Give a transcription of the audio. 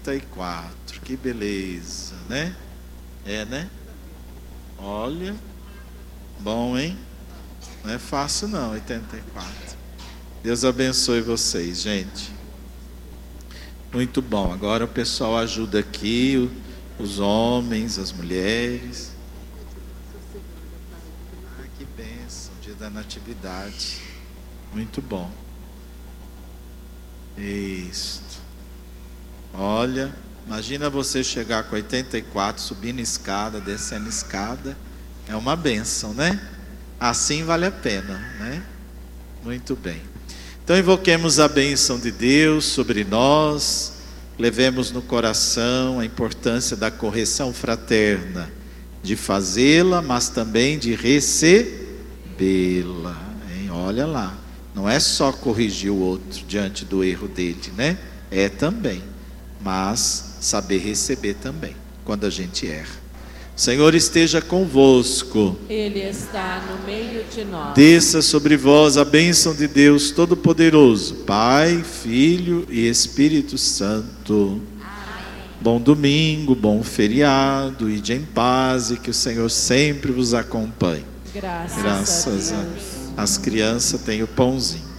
84. Que beleza, né? Né? Olha, bom, hein? Não é fácil não, 84. Deus abençoe vocês, gente. Muito bom. Agora o pessoal ajuda aqui, os homens, as mulheres. Que bênção, dia da natividade. Muito bom. Isso. Olha, imagina você chegar com 84, subindo escada, descendo escada. É uma bênção, né? Assim vale a pena, né? Muito bem. Então invoquemos a bênção de Deus sobre nós. Levemos no coração a importância da correção fraterna, de fazê-la, mas também de recebê-la, hein? Olha lá, não é só corrigir o outro diante do erro dele, né? É também, mas saber receber também, quando a gente erra. O Senhor esteja convosco. Ele está no meio de nós. Desça sobre vós a bênção de Deus Todo-Poderoso, Pai, Filho e Espírito Santo. Amém. Bom domingo, bom feriado, ide em paz e que o Senhor sempre vos acompanhe. Graças a Deus. As crianças têm o pãozinho.